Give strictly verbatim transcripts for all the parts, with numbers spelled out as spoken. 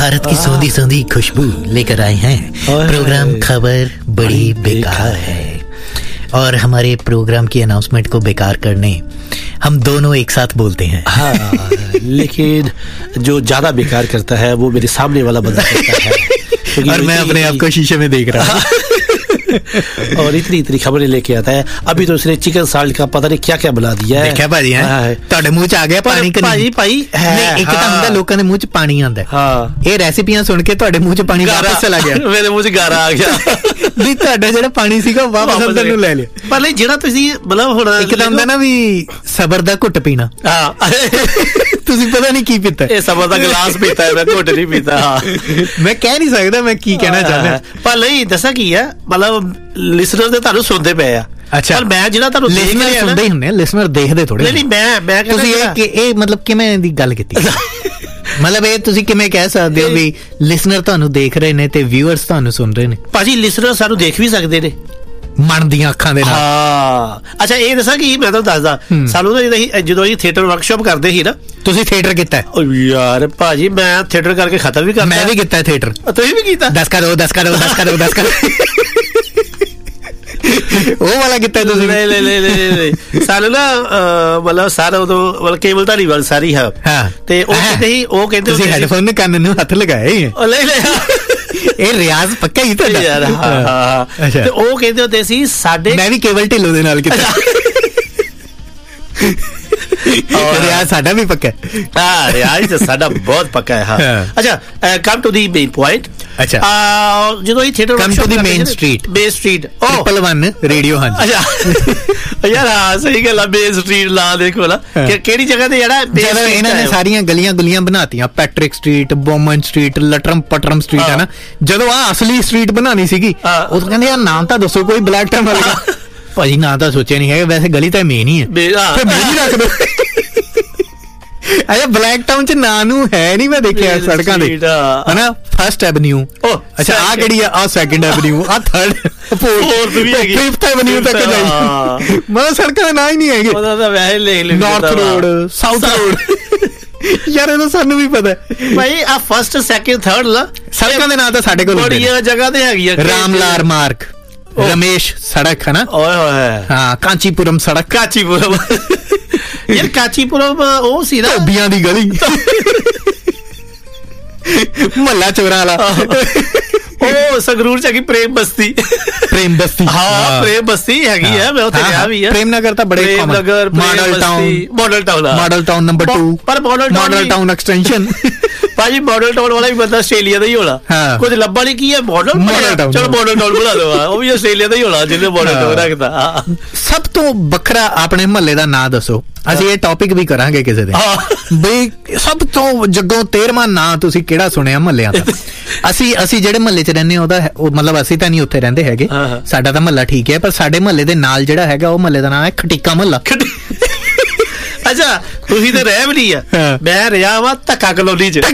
भारत की सौंधी सौंधी खुशबू लेकर आए हैं। प्रोग्राम खबर बड़ी बेकार है और हमारे प्रोग्राम की अनाउंसमेंट को बेकार करने हम दोनों एक साथ बोलते हैं। हाँ, लेकिन जो ज्यादा बेकार करता है वो मेरे सामने वाला बंदा करता है और मैं अपने आप को शीशे में देख रहा हूँ और इतनी इतनी खबरें लेके आता है। अभी तो उसने चिकन साल्ट का पता नहीं क्या क्या बना दिया है। देखा भाजी है ਤੁਹਾਡੇ ਮੂੰਹ ਚ ਆ ਗਿਆ ਪਾਣੀ ਕਿ ਭਾਈ ਭਾਈ ਨਹੀਂ? ਇੱਕ ਤਾਂ ਹੁੰਦਾ ਲੋਕਾਂ ਦੇ ਮੂੰਹ ਚ ਪਾਣੀ ਆਉਂਦਾ। ਹਾਂ, ਇਹ ਰੈਸਿਪੀਆਂ ਸੁਣ ਕੇ ਤੁਹਾਡੇ ਮੂੰਹ ਚ ਪਾਣੀ ਵਾਪਸ ਚਲਾ ਗਿਆ। ਮੇਰੇ ਮੂੰਹ ਚ ਗਾਰਾ ਆ ਗਿਆ ਵੀ ਤੁਹਾਡਾ ਜਿਹੜਾ ਪਾਣੀ ਸੀਗਾ ਵਾਪਸ ਅੰਦਰ ਨੂੰ ਲੈ ਲਿਆ। ਪਰ ਨਹੀਂ, ਜਿਹੜਾ ਤੁਸੀਂ ਮਤਲਬ ਹੁਣ ਇੱਕ ਤਾਂ ਹੁੰਦਾ ਨਾ ਵੀ ਸਬਰ ਦਾ ਘੁੱਟ ਪੀਣਾ। ਹਾਂ, ਤੁਸੀਂ ਪਤਾ ਨਹੀਂ ਕੀ ਪੀਤਾ। ਇਹ ਸਬਰ ਦਾ ਗਲਾਸ ਪੀਤਾ ਹੈ, ਮੈਂ ਘੁੱਟ ਨਹੀਂ ਪੀਤਾ। ਹਾਂ, ਮੈਂ ਕਹਿ ਨਹੀਂ ਸਕਦਾ ਮੈਂ ਕੀ ਕਹਿਣਾ ਚਾਹੁੰਦਾ। ਪਰ ਨਹੀਂ ਦੱਸਾਂ ਕੀ ਹੈ, ਮਤਲਬ ਲਿਸਨਰ ਦੇ ਤੁਹਾਨੂੰ ਸੁਣਦੇ ਪਏ ਆ। ਅੱਛਾ, ਪਰ ਮੈਂ ਜਿਹੜਾ ਤੁਹਾਨੂੰ ਲਿਸਨਰ ਸੁਣਦੇ ਹੀ ਹੁੰਦੇ ਆ, ਲਿਸਨਰ ਦੇਖਦੇ ਥੋੜੇ। ਨਹੀਂ ਨਹੀਂ, ਮੈਂ ਮੈਂ ਤੁਸੀਂ ਇਹ ਇਹ ਮਤਲਬ ਕਿਵੇਂ ਦੀ ਗੱਲ ਕੀਤੀ? ਮਤਲਬ ਇਹ ਤੁਸੀਂ ਕਿਵੇਂ ਕਹਿ ਸਕਦੇ ਹੋ ਵੀ ਲਿਸਨਰ ਤੁਹਾਨੂੰ ਦੇਖ ਰਹੇ ਨੇ ਤੇ ਵਿਊਅਰਸ ਤੁਹਾਨੂੰ ਸੁਣ ਰਹੇ ਨੇ? ਭਾਜੀ ਲਿਸਨਰ ਸਾਨੂੰ ਦੇਖ ਵੀ ਸਕਦੇ ਨੇ ਮਨ ਦੀਆਂ ਅੱਖਾਂ ਦੇ ਨਾਲ। ਹਾਂ, ਅੱਛਾ ਇਹ ਦੱਸਾਂ ਕਿ ਮੈਂ ਤੁਹਾਨੂੰ ਦੱਸਦਾ, ਸਾਨੂੰ ਨਾ ਜਦੋਂ ਅਸੀਂ ਥੀਏਟਰ ਵਰਕਸ਼ਾਪ ਕਰਦੇ ਸੀ ਨਾ। ਤੁਸੀਂ ਥੀਏਟਰ ਕੀਤਾ? ਯਾਰ ਭਾਜੀ ਮੈਂ ਥੀਏਟਰ ਕਰਕੇ ਖਤਮ ਵੀ ਕਰਤਾ। ਮੈਂ ਵੀ ਕੀਤਾ ਥੀਏਟਰ। ਤੁਸੀਂ ਵੀ ਕੀਤਾ? ਦਸ ਕਰੋ ਦਸ ਕਰੋ ਦਸ ਕਰੋ ਦਸ ਕਰੋ ਉਹ ਵਾਲਾ ਕੀਤਾ ਤੁਸੀਂ? ਨਹੀਂ ਨਹੀਂ ਨਹੀਂ ਨਹੀਂ, ਸਾਨੂੰ ਨਾ ਮਤਲਬ ਸਾਰਾ ਉਦੋਂ ਮਤਲਬ ਕੇਬਲ ਧਾਰੀਵਾਲ ਸਾਰੀ ਹੈ। ਹਾਂ, ਤੇ ਉਹ ਕਹਿੰਦੇ ਸੀ ਉਹ ਕਹਿੰਦੇ ਤੁਸੀਂ ਹੈਡਫੋਨ ਨੇ ਕੰਨ ਨੂੰ ਹੱਥ ਲਗਾਏ ਹੀ ਹੈ। ਨਹੀਂ ਨਹੀਂ, ਇਹ ਰਿਆਜ਼ ਪੱਕਾ ਹੀ ਤੁਹਾਡਾ ਯਾਰ। ਹਾਂ, ਤੇ ਉਹ ਕਹਿੰਦੇ ਹੁੰਦੇ ਸੀ ਸਾਡੇ। ਮੈਂ ਵੀ ਕੇਬਲ ਢਿੱਲੋਂ ਦੇ ਨਾਲ ਕੀਤਾ। ਰਿਆਜ਼ ਸਾਡਾ ਵੀ ਪੱਕਾ ਹੈ। ਹਾਂ, ਰਿਆਜ਼ ਤਾਂ ਸਾਡਾ ਬਹੁਤ ਪੱਕਾ ਹੈ। ਹਾਂ, ਅੱਛਾ come to the main point. ਅੱਛਾ, ਜਦੋਂ ਇਹ theatre come to the main street. Main street triple one radio. ਹਾਂਜੀ, ਅੱਛਾ ਯਾਰ, ਹਾਂ ਸਹੀ ਗੱਲ ਆ। ਮੇਨ ਸਟਰੀਟ ਲਾ ਦੇਖੋ ਨਾ ਕਿਹੜੀ ਜਗ੍ਹਾ ਤੇ ਜਿਹੜਾ ਇਹਨਾਂ ਨੇ ਸਾਰੀਆਂ ਗਲੀਆਂ ਗੁਲੀਆਂ ਬਣਾਤੀਆਂ। Patrick street, Boman street, ਲਟਰਮ ਪਟਰਮ street ਹੈ ਨਾ। ਜਦੋਂ ਆ ਅਸਲੀ ਸਟਰੀਟ ਬਣਾਉਣੀ ਸੀਗੀ ਉਹ ਕਹਿੰਦੇ ਯਾਰ ਨਾਮ ਤਾਂ ਦੱਸੋ ਕੋਈ ਬਲੈਕ ਟਾਈਮ ਵਾਲਾ। ਭਾਜੀ ਨਾਂ ਤਾਂ ਸੋਚਿਆ ਨਹੀਂ ਹੈਗਾ, ਵੈਸੇ ਗਲੀ ਤਾਂ ਮੇਨ ਹੀ ਹੈ। ਰੱਖ ਦੋ ਅਰੇ ਬਲੈਕ ਟਾਊਨ ਚ ਨਾਂ ਨੂੰ ਹੈ ਨਹੀਂ। ਮੈਂ ਦੇਖਿਆ ਸੜਕਾਂ ਦੇ ਹਨਾ, ਫਸਟ ਐਵਨਿਊ। ਅੱਛਾ, ਆ ਕਿਹੜੀ ਆ? ਆ ਸੈਕਿੰਡ ਐਵਨਿਊ, ਆ ਥਰਡ, ਫੋਰਥ ਵੀ ਹੈਗੀ, ਫਿਫਥ ਐਵਨਿਊ ਤੱਕ ਜਾਈ। ਮਤਲਬ ਸੜਕਾਂ ਦੇ ਨਾਂ ਹੀ ਨਹੀਂ ਹੈਗੇ। ਉਹਦਾ ਤਾਂ ਵੈਸੇ ਲਿਖ ਲਿਖ ਨਾਰਥ ਰੋਡ, ਸਾਊਥ ਰੋਡ। ਯਾਰ ਇਹ ਤਾਂ ਸਾਨੂੰ ਵੀ ਪਤਾ ਭਾਈ। ਆ ਫਸਟ ਸੈਕਿੰਡ ਥਰਡ ਲਾ ਸੜਕਾਂ ਦੇ ਨਾਂ ਤਾਂ ਸਾਡੇ ਕੋਲ ਬੜੀਆਂ ਜਗ੍ਹਾ ਤੇ ਹੈਗੀਆਂ। ਰਾਮਲਾਲ ਮਾਰਗ, ਰਮੇਸ਼ ਸੜਕ ਹੈ ਨਾ। ਓਏ ਹੋਏ, ਹਾਂ, ਕਾਂਚੀਪੁਰਮ ਸੜਕ। ਕਾਂਚੀਪੁਰਮ ਯਾਰ, ਕਾਂਚੀਪੁਰਮ ਉਹ ਸੀ ਨਾ ਧੋਬੀਆਂ ਦੀ ਗਲੀ, ਮਹੱਲਾ ਚੋਰਾਂ ਵਾਲਾ। ਉਹ ਸੰਗਰੂਰ ਚ ਹੈਗੀ ਪ੍ਰੇਮ ਬਸਤੀ। ਪ੍ਰੇਮ ਬਸਤੀ, ਹਾਂ ਪ੍ਰੇਮ ਬਸਤੀ ਹੈਗੀ ਹੈ। ਮੈਂ ਉੱਥੇ ਗਿਆ ਵੀ ਹੈ। ਪ੍ਰੇਮ ਨਗਰ ਤਾਂ ਬੜੇ Prem Nagar, model town, model town, model town number two. ਪਰ ਮਾਡਲ ਟਾਊਨ ਐਕਸਟੈਂਸ਼ਨ। ਭਾਜੀ ਮਾਡਲ ਟਾਊਨ ਵਾਲਾ ਵੀ ਬੰਦਾ ਆਸਟ੍ਰੇਲੀਆ ਦਾ ਹੀ ਹੋਣਾ। ਕੁਝ ਲੱਭਾ ਨਹੀਂ ਕੀ ਹੈ ਮਾਡਲ ਟਾਊਨ। ਚਲੋ ਮਾਡਲ ਟਾਊਨ ਬਣਾ ਦੋ, ਉਹ ਵੀ ਆਸਟ੍ਰੇਲੀਆ ਦਾ ਹੀ ਹੋਣਾ ਜਿਹਨੇ ਮਾਡਲ ਟਾਊਨ ਰੱਖਦਾ। ਸਭ ਤੋਂ ਵੱਖਰਾ ਆਪਣੇ ਮਹੱਲੇ ਦਾ ਨਾਂ ਦੱਸੋ। ਅਸੀਂ ਇਹ ਟੌਪਿਕ ਵੀ ਕਰਾਂਗੇ ਕਿਸੇ ਦਿਨ ਬਈ ਸਭ ਤੋਂ ਜੱਗੋਂ ਤੇਰਵਾਂ ਨਾਂ ਤੁਸੀਂ ਕਿਹੜਾ ਸੁਣਿਆ ਮਹੱਲਿਆਂ ਦਾ। ਅਸੀਂ ਅਸੀਂ ਜਿਹੜੇ ਮਹੱਲੇ ਚ ਰਹਿੰਦੇ ਉਹਦਾ ਮਤਲਬ ਅਸੀਂ ਤਾਂ ਨਹੀਂ ਉੱਥੇ ਰਹਿੰਦੇ ਹੈਗੇ, ਸਾਡਾ ਤਾਂ ਮਹੱਲਾ ਠੀਕ ਹੈ, ਪਰ ਸਾਡੇ ਮਹੱਲੇ ਦੇ ਨਾਲ ਜਿਹੜਾ ਹੈਗਾ ਉਹ ਮਹੱਲੇ ਦਾ ਨਾਂ ਹੈ ਖਟੀਕਾ ਮਹੱਲਾ। ਅੱਛਾ, ਤੁਸੀਂ ਤੇ ਰਹਿ ਵੀ ਨਹੀਂ ਆ। ਮੈਂ ਰਿਹਾ ਵਾ ਧੱਕਾ ਕਲੋਨੀ ਚ।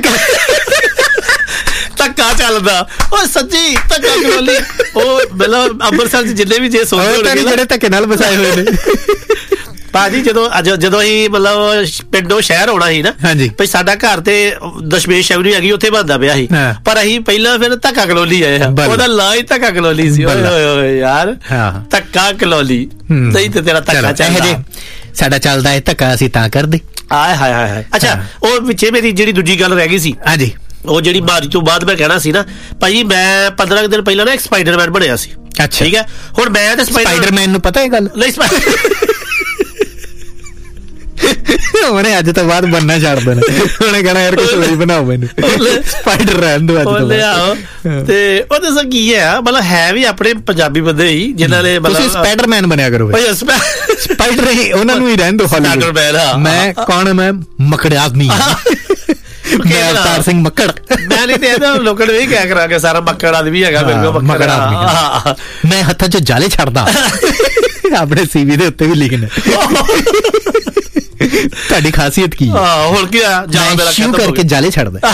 ਧੱਕਾ ਚੱਲਦਾ ਉਹ ਸੱਚੀ ਧੱਕਾ ਕਲੋਨੀ। ਉਹ ਮਤਲਬ ਅੰਮ੍ਰਿਤਸਰ ਚ ਜਿੰਨੇ ਵੀ ਜੇ ਸੋਚਦੇ ਜਿਹੜੇ ਧੱਕੇ ਨਾਲ ਵਸਾਏ ਹੋਏ ਨੇ। ਭਾਜੀ ਜਦੋਂ ਜਦੋਂ ਅਸੀਂ ਮਤਲਬ ਪਿੰਡੋਂ ਸ਼ਹਿਰ ਆਉਣਾ ਸੀ ਨਾ, ਭਾਈ ਸਾਡਾ ਘਰ ਤੇ ਦਸ਼ਮੇਸ਼ ਐਵਨਿਊ ਹੈਗੀ ਉੱਥੇ ਬਣਦਾ ਪਿਆ ਸੀ, ਪਰ ਅਸੀਂ ਪਹਿਲਾਂ ਫਿਰ ਧੱਕਾ ਕਲੋਨੀ ਆਏ ਆ। ਉਹਦਾ ਨਾਂ ਹੀ ਧੱਕਾ ਕਲੋਨੀ ਸੀ। ਓਏ ਯਾਰ, ਧੱਕਾ ਕਲੋਨੀ ਨਹੀਂ ਤੇ ਤੇਰਾ ਧੱਕਾ ਚੱਲਦਾ। ਸਾਡਾ ਚੱਲਦਾ ਹੈ ਧੱਕਾ, ਅਸੀਂ ਤਾਂ ਕਰਦੇ। ਆਏ ਹਾਏ ਹਾਏ। ਅੱਛਾ, ਉਹ ਵਿੱਚੇ ਮੇਰੀ ਜਿਹੜੀ ਦੂਜੀ ਗੱਲ ਰਹਿ ਗਈ ਸੀ। ਹਾਂਜੀ, ਉਹ ਜਿਹੜੀ ਮਾਰੀ ਤੋਂ ਬਾਅਦ ਮੈਂ ਕਹਿਣਾ ਸੀ ਨਾ ਭਾਜੀ, ਮੈਂ ਪੰਦਰਾਂ ਦਿਨ ਪਹਿਲਾਂ ਨਾ ਇੱਕ ਸਪਾਈਡਰਮੈਨ ਬਣਿਆ ਸੀ। ਅੱਛਾ, ਠੀਕ ਹੈ। ਹੁਣ ਮੈਂ ਤੇ ਸਪਾਈਡਰਮੈਨ ਨੂੰ ਪਤਾ ਇਹ ਗੱਲ ਨਹੀਂ। ਉਹਨੇ ਅੱਜ ਤੋਂ ਬਾਅਦ ਬਣਨਾ ਛੱਡ ਦੇਣਾ। ਉਹਨੇ ਕਹਿਣਾ ਯਾਰ ਕੁਛ ਹੋਰ ਬਣਾਓ ਮੈਨੂੰ, ਸਪਾਈਡਰ ਰਹਿਣ ਦੋ ਅੱਜ ਤੋਂ ਬਾਅਦ। ਤੇ ਉਹ ਦੱਸਾਂ ਕੀ ਹੈ, ਮਤਲਬ ਹੈ ਵੀ ਆਪਣੇ ਪੰਜਾਬੀ ਬੰਦੇ ਹੀ ਜਿਨ੍ਹਾਂ ਨੇ ਮਤਲਬ ਸਪਾਈਡਰਮੈਨ ਬਣਿਆ ਕਰੋ। ਸਪਾਈਡਰ ਹੀ ਉਹਨਾਂ ਨੂੰ ਹੀ ਰਹਿਣ ਦੋ। ਮੈਂ ਕੌਣ? ਮੈਂ ਮੱਕੜ ਆਦਮੀ, ਮੈਂ ਅਵਤਾਰ ਸਿੰਘ ਮੱਕੜ। ਮੈਂ ਨਹੀਂ ਤੇ ਲੋਕਾਂ ਨੂੰ ਇਹ ਕਹਿ ਕਰਾਂਗੇ ਸਾਰਾ ਮੱਕੜ ਆਦਮੀ ਹੈਗਾ ਮੇਰੇ ਕੋਲ, ਮੱਕੜ ਆਦਮੀ। ਮੈਂ ਹੱਥਾਂ ਚ ਜਾਲੇ ਛੱਡਦਾ, ਆਪਣੇ ਸੀਵੀ ਦੇ ਉੱਤੇ ਵੀ ਲਿਖਣਾ। ਤੁਹਾਡੀ ਖਾਸੀਅਤ ਕੀ ਹੈ? ਹੁਣ ਕੀ ਆ, ਸ਼ੂ ਕਰਕੇ ਜਾਲੇ ਛੱਡਦਾ।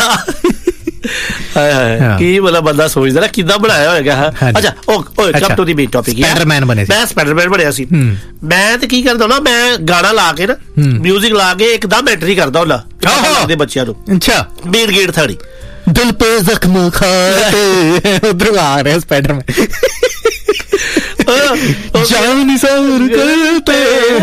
ਕੀ ਮਤਲਬ ਬੰਦਾ ਸੋਚਦਾ ਨਾ ਕਿੱਦਾਂ ਬਣਾਇਆ ਹੋਏਗਾ। ਅੱਛਾ, ਉਹ come to the main topic. Spider-Man ਬਣੇ ਸੀ। ਮੈਂ ਸਪਾਈਡਰਮੈਨ ਬਣਿਆ ਸੀ। ਮੈਂ ਤੇ ਕੀ ਕਰਦਾ ਹੁੰਦਾ, ਮੈਂ ਗਾਣਾ ਲਾ ਕੇ ਨਾ, ਮਿਊਜ਼ਿਕ ਲਾ ਕੇ ਇੱਕਦਮ ਐਂਟਰੀ ਕਰਦਾ ਹੁੰਦਾ ਦੇ ਬੱਚਿਆਂ ਨੂੰ। ਅੱਛਾ, ਮੇਨ ਗੇਟ ਥਾੜੀ ਦਿਲ ਪੇ ਜ਼ਖਮ ਖਾਤੇ ਉਧਰ ਆ ਰਿਹਾ ਸਪਾਈਡਰਮੈਨ ਜਾਨ ਸਰ ਕਰਤੇ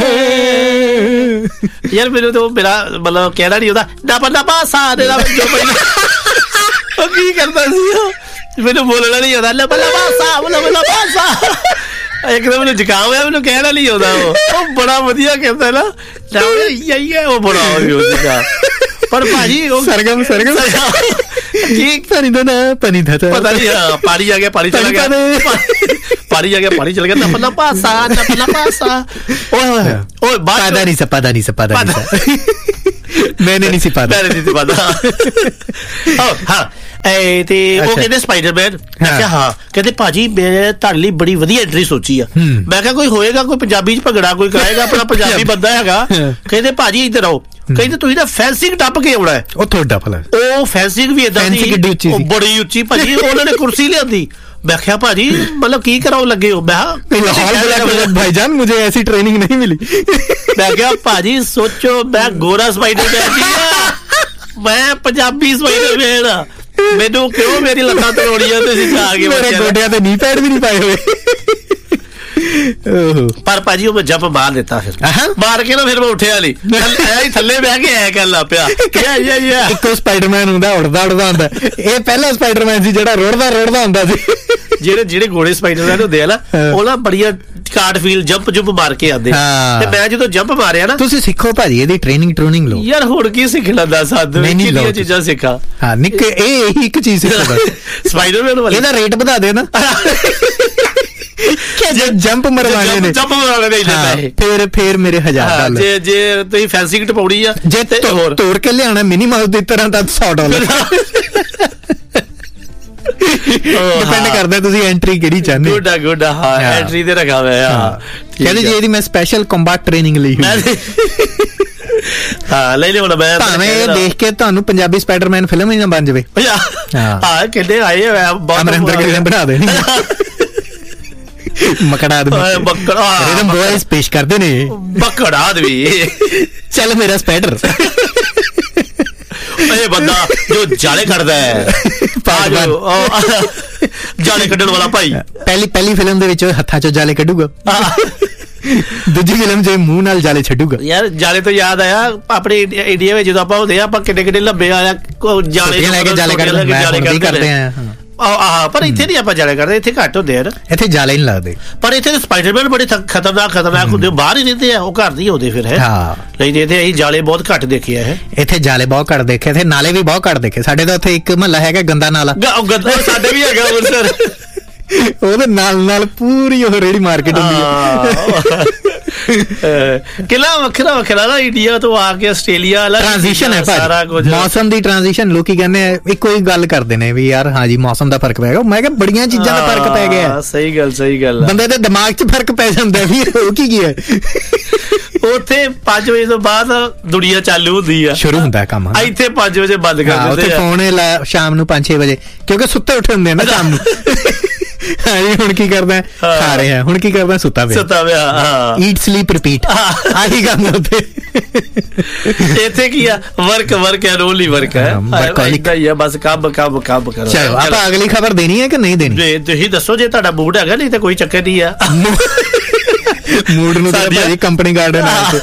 ਯਾਰ ਮੈਨੂੰ ਤਾਂ ਮੇਰਾ ਮਤਲਬ ਕਹਿਣਾ ਨਹੀਂ ਉਹਦਾ ਡੱਬਾ ਡੱਬਾ ਸਾ ਦੇ ਜੋ ਪਹਿਲਾਂ ਉਹ ਕੀ ਕਰਦਾ ਸੀ ਉਹ ਮੈਨੂੰ ਬੋਲਣਾ ਨਹੀਂ ਆਉਂਦਾ ਲੱਭਾ ਲੱਭਾ ਸਾ ਲੱਭਾ ਲੱਭਾ ਸਾ ਇੱਕਦਮ ਮੈਨੂੰ ਜ਼ੁਕਾਮ ਹੋਇਆ ਮੈਨੂੰ ਕਹਿਣਾ ਨਹੀਂ ਆਉਂਦਾ ਉਹ ਉਹ ਬੜਾ ਵਧੀਆ ਕਹਿੰਦਾ ਨਾ ਯਾਈ ਉਹ ਬੜਾ ਵਧੀਆ ਪਰ ਭਾਜੀ ਉਹ ਸਰਗਮ ਸਰਗਮ ਠੀਕ ਪਾਣੀ ਦਾ ਨਾ ਪਾਣੀ ਦਾ ਪਤਾ ਨਹੀਂ ਪਾਣੀ ਆ ਗਿਆ ਪਾਣੀ ਚਲਾ ਗਿਆ ਪਾਣੀ ਆ ਗਿਆ ਪਾਣੀ ਚਲਾ ਗਿਆ ਨਾ ਪੱਲਾ ਪਾਸਾ ਨਾ ਪੱਲਾ ਪਾਸਾ ਓਏ ਓਏ ਪਤਾ ਨਹੀਂ ਸਪਾ ਨਹੀਂ ਸਪਾ ਨਹੀਂ ਮੈਨੇ ਨਹੀਂ ਸੀ ਪਤਾ ਮੈਨੇ ਨਹੀਂ ਸੀ ਪਤਾ ਹਾਂ ਹਾਂ ਏ ਤੇ ਉਹ ਕਹਿੰਦੇ ਸਪਾਈਡਰਮੈਨ ਮੈਂ ਕਿਹਾ ਹਾਂ ਕਹਿੰਦੇ ਭਾਜੀ ਮੈਂ ਤੁਹਾਡੇ ਲਈ ਬੜੀ ਵਧੀਆ ਐਂਟਰੀ ਸੋਚੀ ਆ ਮੈਂ ਕਿਹਾ ਕੋਈ ਹੋਏਗਾ ਕੋਈ ਪੰਜਾਬੀ ਚ ਭੰਗੜਾ ਕੋਈ ਕਰਾਏਗਾ ਆਪਣਾ ਪੰਜਾਬੀ ਬੰਦਾ ਹੈਗਾ ਕਹਿੰਦੇ ਭਾਜੀ ਇੱਧਰ ਆਓ ਕਹਿੰਦੇ ਤੁਸੀਂ ਤਾਂ ਫੈਂਸਿੰਗ ਟੱਪ ਕੇ ਆਉਣਾ ਹੈ ਉਹ ਤੁਹਾਡਾ ਭਲਾ ਉਹ ਫੈਂਸਿੰਗ ਵੀ ਏਦਾਂ ਦੀ ਬੜੀ ਉੱਚੀ ਭਾਜੀ ਉਹਨਾਂ ਨੇ ਕੁਰਸੀ ਲਿਆਂਦੀ मैं क्या भाजी मतलब की कराओ लगे हो मैं भाईजान मुझे ऐसी ट्रेनिंग नहीं मिली मैं क्या भाजी सोचो मैं गोरा स्पाइडरमैन मैं पंजाबी स्पाइडरमैन मैनू क्यों मेरी लत्तां तोड़ियां ते सिखा के मेरे गोडियां ते नी पैड भी नहीं पाए हुए पर भाजी वो मैं जंप मार देता फिर मार के ना फिर मैं उठिया नहीं ऐ थल्ले बह के ऐ कर ला पिया या या या इक्को स्पाइडरमैन हुंदा उड़दा उड़दा हुंदा ਇਹ ਪਹਿਲਾ ਸਪਾਈਡਰਮੈਨ ਸੀ ਜਿਹੜਾ ਰੋੜਦਾ ਰੋੜਦਾ ਹੁੰਦਾ ਸੀ ਜਿਹੜੇ ਜਿਹੜੇ ਘੋੜੇ ਸਪਾਈਡਰਮੈਨ ਹੁੰਦੇ ਆ ਨਾ ਉਹ ਨਾ ਬੜੀਆਂ ਕਾਰਡ ਫੀਲ ਜੰਪ ਜੰਪ ਮਾਰ ਕੇ ਆਉਂਦੇ ਤੇ ਮੈਂ ਜਦੋਂ ਜੰਪ ਮਾਰਿਆ ਨਾ ਤੁਸੀਂ ਸਿੱਖੋ ਭਾਜੀ ਇਹਦੀ ਟ੍ਰੇਨਿੰਗ ਟ੍ਰੇਨਿੰਗ ਲਓ ਯਾਰ ਹੋਰ ਕੀ ਸਿੱਖਣਾ ਦਾ ਸਾਧ ਕਿੰਨੀਆਂ ਚੀਜ਼ਾਂ ਸਿੱਖਾ ਹਾਂ ਨਿੱਕ ਇਹ ਇਹੀ ਇੱਕ ਚੀਜ਼ ਸਿੱਖੋ ਸਪਾਈਡਰਮੈਨ ਵਾਲਾ ਇਹਦਾ ਰੇਟ ਵਧਾ ਦੇ ਨਾ ਜੇ ਜੰਪ ਮਰਵਾਣੇ ਨੇ ਜੰਪ ਮਰਵਾਣੇ ਨੇ ਪੈਸੇ ਫਿਰ ਫਿਰ ਮੇਰੇ ਹਜ਼ਾਰ ਡਾਲਰ ਜੇ ਜੇ ਤੁਸੀਂ ਫੈਂਸਿੰਗ ਟਪਾਉਣੀ ਆ ਜੇ ਹੋਰ ਤੋੜ ਕੇ ਲਿਆਣਾ ਮਿਨੀ ਮਾਊਸ ਦੀ ਤਰ੍ਹਾਂ ਤਾਂ ਸੌ ਡਾਲਰ ਡਿਪੈਂਡ ਕਰਦਾ ਤੁਸੀਂ ਐਂਟਰੀ ਕਿਹੜੀ ਚਾਹੁੰਦੇ ਗੁੱਡ ਆ ਗੁੱਡ ਆ ਹਾਂ ਐਂਟਰੀ ਤੇ ਰੱਖਾ ਹੋਇਆ ਆ ਕਹਿੰਦੇ ਜੀ ਇਹਦੀ ਮੈਂ ਸਪੈਸ਼ਲ ਕੰਬਾਟ ਟ੍ਰੇਨਿੰਗ ਲਈ ਹੋਈ ਹਾਂ ਲੈ ਲਿਓ ਨਾ ਮੈਂ ਭਾਵੇਂ ਇਹ ਦੇਖ ਕੇ ਤੁਹਾਨੂੰ ਪੰਜਾਬੀ ਸਪਾਈਡਰਮੈਨ ਫਿਲਮ ਹੀ ਨਾ ਬਣ ਜਾਵੇ ਹਾਂ ਕਹਿੰਦੇ ਆਏ ਅਮਰਿੰਦਰ ਗਿਰੀ ਨੇ ਬਣਾ ਦੇਣੀ ਮਕੜਾ ਆਦਮੀ ਮਕੜਾ ਰਿਦਮ ਬॉयਜ਼ ਪੇਸ਼ ਕਰਦੇ ਨੇ ਮਕੜਾ ਆਦਮੀ ਚੱਲ ਮੇਰਾ ਸਪਾਈਡਰ ਇਹ ਬੰਦਾ ਜੋ ਜਾਲੇ ਕੱਢਦਾ ਹੈ ਜਾਲੇ ਕੱਢਣ ਵਾਲਾ ਭਾਈ ਪਹਿਲੀ ਪਹਿਲੀ ਫਿਲਮ ਦੇ ਵਿੱਚ ਹੱਥਾਂ ਚੋਂ ਜਾਲੇ ਕੱਢੂਗਾ ਦੂਜੀ ਫਿਲਮ 'ਚ ਮੂੰਹ ਨਾਲ ਜਾਲੇ ਛੱਡੂਗਾ ਯਾਰ ਜਾਲੇ ਤੋਂ ਯਾਦ ਆਇਆ ਆਪਣੇ ਇੰਡੀਆ ਵਿੱਚ ਜਦੋਂ ਆਪਾਂ ਹੁੰਦੇ ਆ ਆਪਾਂ ਕਿੱਡੇ ਕਿੱਡੇ ਲੰਬੇ ਆਇਆ ਜਾਲੇ ਲੈ ਕੇ ਜਾਲੇ ਕੱਢਦੇ ਕਰਦੇ ਆ ਆਹ ਪਰ ਇੱਥੇ ਨਹੀਂ ਆਪਾਂ ਜਾਲੇ ਕਰਦੇ ਇੱਥੇ ਘੱਟ ਹੁੰਦੇ ਆ ਨਾ ਇੱਥੇ ਜਾਲੇ ਨਹੀਂ ਲੱਗਦੇ ਪਰ ਇੱਥੇ ਸਪਾਈਡਰਮੈਨ ਬੜੇ ਖਤਰਨਾਕ ਖਤਰਨਾਕ ਹੁੰਦੇ ਬਾਹਰ ਹੀ ਰਹਿੰਦੇ ਆ ਉਹ ਘਰ ਨਹੀਂ ਆਉਂਦੇ ਫਿਰ ਹੈ ਨਹੀਂ ਤੇ ਇੱਥੇ ਅਸੀਂ ਜਾਲੇ ਬਹੁਤ ਘੱਟ ਦੇਖੇ ਆ ਇੱਥੇ ਜਾਲੇ ਬਹੁਤ ਘੱਟ ਦੇਖੇ ਇੱਥੇ ਨਾਲੇ ਵੀ ਬਹੁਤ ਘੱਟ ਦੇਖੇ ਸਾਡੇ ਤਾਂ ਉੱਥੇ ਇੱਕ ਮਹੱਲਾ ਹੈਗਾ ਗੰਦਾ ਨਾਲਾ ਸਾਡੇ ਵੀ ਹੈਗਾ ਅੰਮ੍ਰਿਤਸਰ ਉਹਦੇ ਨਾਲ ਨਾਲ ਪੂਰੀ ਉਹ ਰੇੜੀ ਮਾਰਕੀਟ ਹੁੰਦੀ ਹੈ ਕਿਲਾ ਵੱਖਰਾ ਵੱਖਰਾ ਨਾ ਇੰਡੀਆ ਤੋਂ ਆ ਕੇ ਆਸਟ੍ਰੇਲੀਆ ਵਾਲਾ ਟ੍ਰਾਂਜੀਸ਼ਨ ਹੈ ਸਾਰਾ ਕੁਝ ਮੌਸਮ ਦੀ ਟ੍ਰਾਂਜੀਸ਼ਨ ਲੋਕੀ ਕਹਿੰਦੇ ਆ ਇੱਕੋ ਹੀ ਗੱਲ ਕਰਦੇ ਨੇ ਵੀ ਯਾਰ ਹਾਂ ਜੀ ਮੌਸਮ ਦਾ ਫਰਕ ਪੈ ਗਿਆ ਮੈਂ ਕਿਹਾ ਬੜੀਆਂ ਚੀਜ਼ਾਂ ਦਾ ਫਰਕ ਪੈ ਗਿਆ ਸਹੀ ਗੱਲ ਸਹੀ ਗੱਲ ਬੰਦੇ ਦੇ ਦਿਮਾਗ 'ਚ ਫਰਕ ਪੈ ਜਾਂਦਾ ਵੀ ਉਹ ਕੀ ਗਿਆ ਉੱਥੇ ਪੰਜ ਵਜੇ ਤੋਂ ਬਾਅਦ ਦੁਨੀਆ ਚਾਲੂ ਹੁੰਦੀ ਆ ਸ਼ੁਰੂ ਹੁੰਦਾ ਕੰਮ ਇੱਥੇ ਪੰਜ ਵਜੇ ਬੰਦ ਕਰ ਦਿੰਦੇ ਆ ਉੱਥੇ ਫੋਨ ਸ਼ਾਮ ਨੂੰ ਪੰਜ ਛੇ ਵਜੇ ਕਿਉਂਕਿ ਸੁੱਤੇ ਉੱਠੇ ਹੁੰਦੇ ਨਾ ਸ਼ਾਮ ਨੂੰ ਹਾਂ ਹੁਣ ਕੀ ਕਰਦਾ ਖਾ ਰਿਹਾ ਹੁਣ ਕੀ ਕਰਦਾ ਸੁੱਤਾ ਪਿਆ ਸੁੱਤਾ ਪਿਆ ਹਾਂ ਈਟ ਸਲੀਪ ਰਿਪੀਟ ਆਹੀ ਕੰਮ ਉੱਥੇ ਇੱਥੇ ਕੀ ਆ ਵਰਕ ਵਰਕ ਹੈ ਰੋਲੀ ਵਰਕ ਹੈ ਇਦਾਂ ਹੀ ਆ ਬਸ ਕੰਮ ਕੰਮ ਕੰਮ ਕਰੋ ਚਲੋ ਆਪਾਂ ਅਗਲੀ ਖਬਰ ਦੇਣੀ ਹੈ ਕਿ ਨਹੀਂ ਦੇਣੀ ਤੁਸੀਂ ਦੱਸੋ ਜੇ ਤੁਹਾਡਾ ਮੂਡ ਹੈਗਾ ਨਹੀਂ ਤਾਂ ਕੋਈ ਚੱਕਰ ਨਹੀਂ ਆ ਮੂਡ ਨੂੰ ਤਾਂ ਭਾਜੀ ਕੰਪਨੀ ਗਾਰਡਨ ਆ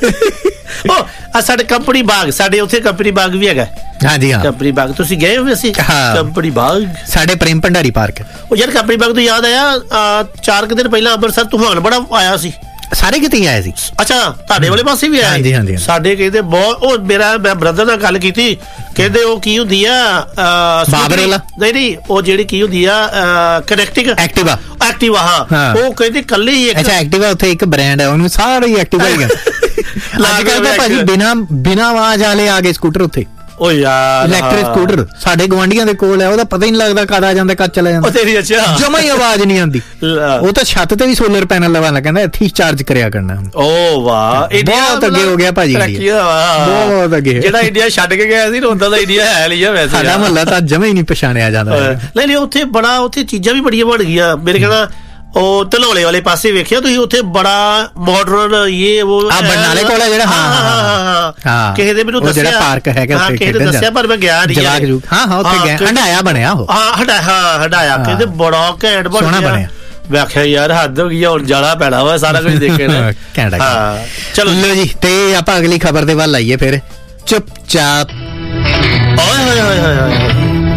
ਉਹ ਆ ਸਾਡੇ ਕੰਪਨੀ ਬਾਗ ਸਾਡੇ ਉੱਥੇ ਕੰਪਨੀ ਬਾਗ ਵੀ ਹੈਗਾ ਹਾਂਜੀ ਹਾਂ ਕੰਪਨੀ ਬਾਗ ਤੁਸੀਂ ਗਏ ਹੋ ਅਸੀਂ ਕੰਪਨੀ ਬਾਗ ਸਾਡੇ ਪ੍ਰੇਮ ਭੰਡਾਰੀ ਪਾਰਕ ਉਹ ਯਾਰ ਕੰਪਨੀ ਬਾਗ ਤੋਂ ਯਾਦ ਆਇਆ ਚਾਰ ਕੁ ਦਿਨ ਪਹਿਲਾਂ ਅੰਮ੍ਰਿਤਸਰ ਤੂਫਾਨ ਬੜਾ ਆਇਆ ਸੀ ਸਾਰੇ ਕਿਤੇ ਆਏ ਸੀ ਅੱਛਾ ਤੁਹਾਡੇ ਵਾਲੇ ਪਾਸੇ ਵੀ ਆਇਆ ਸਾਡੇ ਕਹਿੰਦੇ ਬਹੁਤ ਉਹ ਮੇਰਾ ਮੈਂ ਬ੍ਰਦਰ ਨਾਲ ਗੱਲ ਕੀਤੀ ਕਹਿੰਦੇ ਉਹ ਕੀ ਹੁੰਦੀ ਆ ਬਾਬਰ ਵਾਲਾ ਨਹੀਂ ਨਹੀਂ ਉਹ ਜਿਹੜੀ ਕੀ ਹੁੰਦੀ ਆ ਕਨੈਕਟਿੰਗ ਐਕਟਿਵਾ ਐਕਟਿਵਾ ਹਾਂ ਉਹ ਕਹਿੰਦੇ ਕੱਲੇ ਹੀ ਅੱਛਾ ਐਕਟਿਵਾ ਉੱਥੇ ਇੱਕ ਬ੍ਰਾਂਡ ਹੈ ਉਹਨੂੰ ਸਾਰੇ ਹੀ ਐਕਟਿਵਾ ਹੀ ਅੱਜ ਕੱਲ ਤਾਂ ਭਾਜੀ ਬਿਨਾ ਬਿਨਾ ਆਵਾਜ਼ ਵਾਲੇ ਆ ਗਏ ਸਕੂਟਰ ਉੱਥੇ ਓ ਯਾਰ ਇਲੈਕਟ੍ਰਿਕ ਸਕੂਟਰ ਸਾਡੇ ਗਵਾਂਢੀਆਂ ਦੇ ਕੋਲ ਹੈ ਉਹਦਾ ਪਤਾ ਹੀ ਨਹੀਂ ਲੱਗਦਾ ਕਦ ਆ ਜਾਂਦਾ ਕਦ ਚਲਾ ਜਾਂਦਾ ਤੇਰੀ ਅੱਛਾ ਜਮਾ ਹੀ ਆਵਾਜ਼ ਨਹੀਂ ਆਉਂਦੀ ਉਹ ਤਾਂ ਛੱਤ ਤੇ ਵੀ ਸੋਲਰ ਪੈਨਲ ਲਵਾਉਣਾ ਕਹਿੰਦਾ ਇੱਥੇ ਹੀ ਚਾਰਜ ਕਰਿਆ ਕਰਨਾ ਓ ਵਾਹ ਬਹੁਤ ਅੱਗੇ ਹੋ ਗਿਆ ਭਾਜੀ ਬਹੁਤ ਅੱਗੇ ਜਿਹੜਾ ਇੰਡੀਆ ਛੱਡ ਕੇ ਗਿਆ ਸੀ ਹੁੰਦਾ ਤਾਂ ਇੰਡੀਆ ਹੈ ਲਿਆ ਵੈਸੇ ਸਾਡਾ ਮੁਹੱਲਾ ਤਾਂ ਜਮਾ ਹੀ ਨਹੀਂ ਪਛਾਣਿਆ ਜਾਂਦਾ ਨਹੀਂ ਨਹੀਂ ਉੱਥੇ ਬੜਾ ਉੱਥੇ ਚੀਜ਼ਾਂ ਵੀ ਬੜੀਆਂ ਬਣ ਗਈਆਂ ਮੇਰੇ ਕਹਿੰਦਾ ਉਹ ਧਨੌਲੇ ਵਾਲੇ ਪਾਸੇ ਵੇਖਿਆ ਤੁਸੀਂ, ਉੱਥੇ ਬੜਾ ਮਾਡਰਨ ਇਹ ਉਹ ਆ ਬਰਨਾਲੇ ਕੋਲ ਹੈ ਜਿਹੜਾ, ਹਾਂ ਹਾਂ ਹਾਂ ਕਿਸੇ ਦੇ ਮੈਨੂੰ ਦੱਸਿਆ ਜਿਹੜਾ ਪਾਰਕ ਹੈਗਾ ਉੱਥੇ ਕਿਸੇ ਨੇ ਦੱਸਿਆ, ਪਰ ਮੈਂ ਗਿਆ ਨਹੀਂ। ਹਾਂ ਹਾਂ ਉੱਥੇ ਗਿਆ, ਹੰਡਾਇਆ ਬਣਿਆ ਉਹ, ਹਾਂ ਹੰਡਾ ਹਾਂ ਹੰਡਾਇਆ ਕਹਿੰਦੇ ਬੜਾ ਘੈਂਟ ਬਣਿਆ। ਮੈਂ ਆਖਿਆ ਯਾਰ ਹੱਦ ਹੋ ਗਈ, ਹੁਣ ਜਾਣਾ ਪੈਣਾ ਵਾ ਸਾਰਾ ਕੁਝ ਦੇਖੇ ਨਾ। ਹਾਂ ਚਲੋ ਲੋ ਜੀ, ਤੇ ਆਪਾਂ ਅਗਲੀ ਖਬਰ ਦੇ ਵੱਲ ਆਈਏ ਫਿਰ। ਚੁੱਪਚਾਪ ਓਏ ਹੋਏ ਹੋਏ ਹੋਏ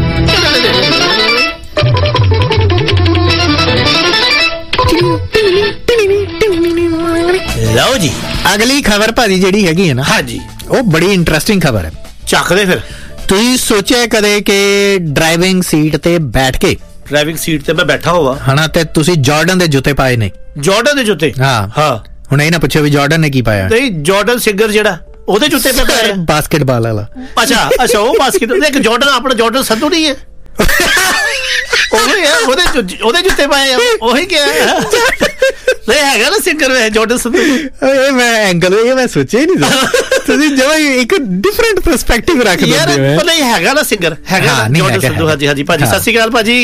ਲਓ ਜੀ, ਅਗਲੀ ਖਬਰ ਭਾਜੀ ਜਿਹੜੀ ਹੈਗੀ ਹੈ ਨਾ, ਹਾਂਜੀ ਉਹ ਬੜੀ ਇੰਟਰਸਟਿੰਗ ਖਬਰ ਹੈ। ਚੱਕਦੇ ਫਿਰ। ਤੁਸੀਂ ਸੋਚਿਆ ਕਦੇ ਕਿ ਡਰਾਈਵਿੰਗ ਸੀਟ ਤੇ ਬੈਠ ਕੇ, ਡਰਾਈਵਿੰਗ ਸੀਟ ਤੇ ਮੈਂ ਬੈਠਾ ਹੋਵਾਂ ਹਨਾ, ਤੇ ਤੁਸੀਂ ਜਾਰਡਨ ਦੇ ਜੁੱਤੇ ਪਾਏ ਨੇ? ਜਾਰਡਨ ਦੇ ਜੁੱਤੇ? ਹਾਂ ਹਾਂ। ਹੁਣ ਇਹ ਨਾ ਪੁੱਛੋ ਵੀ ਜਾਰਡਨ ਨੇ ਕੀ ਪਾਇਆ। ਨਹੀਂ, ਜਾਰਡਨ ਸਿੰਗਰ ਜਿਹੜਾ ਉਹਦੇ ਜੁੱਤੇ ਪੇ ਪਾਏ, ਬਾਸਕਟਬਾਲ ਵਾਲਾ। ਅੱਛਾ ਅੱਛਾ, ਉਹ ਬਾਸਕਟ। ਇੱਕ ਜਾਰਡਨ ਆਪਣਾ ਜਾਰਡਨ ਸੰਧੂ ਨਹੀਂ ਹੈ, ਉਹੀ ਹੈ, ਉਹਦੇ ਉਹਦੇ ਜੁੱਤੇ ਪਾਏ ਉਹੀ ਕਿਹਾ ਨਹੀਂ ਹੈਗਾ ਨਾ ਸਿੰਗਰ ਹੈ ਜਾਰਡਨ ਸੰਧੂ। ਇਹ ਮੈਂ ਐਂਗਲ ਇਹ ਮੈਂ ਸੋਚਿਆ ਹੀ ਨਹੀਂ ਸੀ। ਤੁਸੀਂ ਜਿਵੇਂ ਇੱਕ ਡਿਫਰੈਂਟ ਪਰਸਪੈਕਟਿਵ ਰੱਖ ਦਿੰਦੇ ਹੋ। ਨਹੀਂ ਹੈਗਾ ਨਾ ਸਿੰਗਰ, ਹੈਗਾ ਜਾਰਡਨ ਸੰਧੂ। ਹਾਂਜੀ ਹਾਂਜੀ ਭਾਜੀ, ਸਤਿ ਸ਼੍ਰੀ ਅਕਾਲ ਭਾਜੀ।